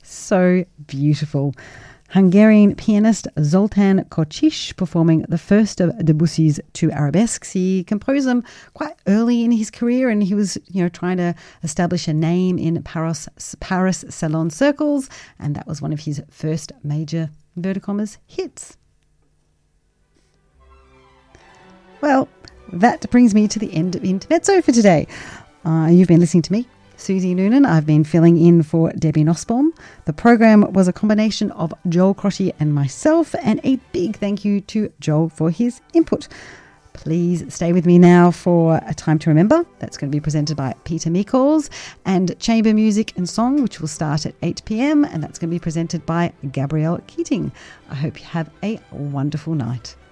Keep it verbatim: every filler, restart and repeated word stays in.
So beautiful. Hungarian pianist Zoltán Kocsis performing the first of Debussy's two arabesques. He composed them quite early in his career, and he was, you know, trying to establish a name in Paris, Paris salon circles, and that was one of his first major, inverted commas, hits. Well, that brings me to the end of Intermezzo for today. Uh, you've been listening to me, Susie Noonan. I've been filling in for Debbie Nussbaum. The program was a combination of Joel Crotty and myself, and a big thank you to Joel for his input. Please stay with me now for A Time to Remember. That's going to be presented by Peter Meekals, and Chamber Music and Song, which will start at eight p.m, and that's going to be presented by Gabrielle Keating. I hope you have a wonderful night.